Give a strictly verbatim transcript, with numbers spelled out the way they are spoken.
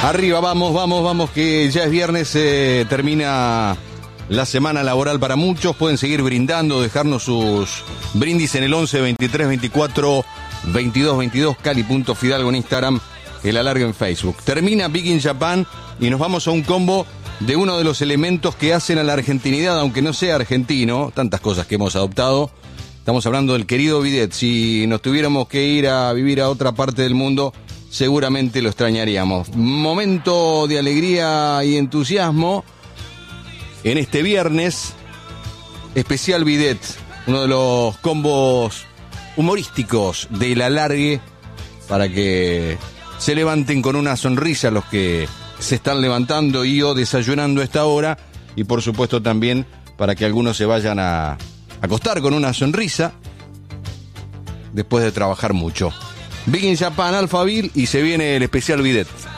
Arriba, vamos, vamos, vamos, que ya es viernes, eh, termina la semana laboral para muchos. Pueden seguir brindando, dejarnos sus brindis en el once, veintitrés, veinticuatro, veintidós, veintidós, cali.fidalgo en Instagram, el alargue en Facebook. Termina Big in Japan y nos vamos a un combo de uno de los elementos que hacen a la argentinidad, aunque no sea argentino, tantas cosas que hemos adoptado. Estamos hablando del querido bidet. Si nos tuviéramos que ir a vivir a otra parte del mundo, seguramente lo extrañaríamos. Momento de alegría y entusiasmo en este viernes, especial bidet, uno de los combos humorísticos del alargue, para que se levanten con una sonrisa los que se están levantando y o desayunando a esta hora, y por supuesto también para que algunos se vayan a acostar con una sonrisa después de trabajar mucho. Big in Japan, Alphaville, y se viene el especial bidet.